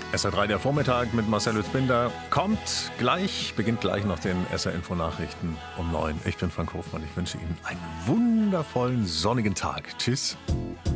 SR3 der Vormittag mit Marcel Lützbinder beginnt gleich nach den SR-Info-Nachrichten um 9. Ich bin Frank Hofmann. Ich wünsche Ihnen einen wundervollen sonnigen Tag. Tschüss.